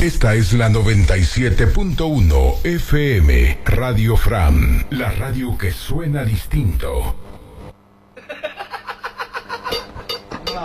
Esta es la 97.1 FM, Radio Fram, la radio que suena distinto.